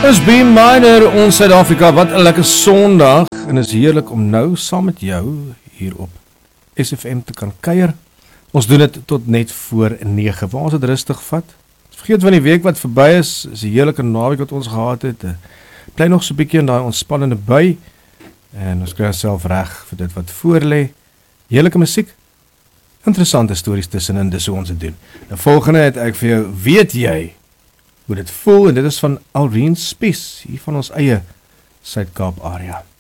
Is B Minor, ons Suid-Afrika, wat 'n lekker Sondag, en is heerlik om nou saam met jou hier op SFM te kan kuier. Ons doen dit tot net voor 9, waar ons het rustig vat. Vergeet van die week wat verby is 'n heerlike naweek wat ons gehad het. Bly nog so 'n bietjie in daai ontspannende bui, en ons kry onsself reg vir dit wat voor lê. Heerlike musiek, interessante stories tussenin, dis hoe ons dit doen. Nou volgende het ek vir jou, weet jy hoe dit voel, en dit is van Alreen Spies, hier van ons eie Suid-Kaap area.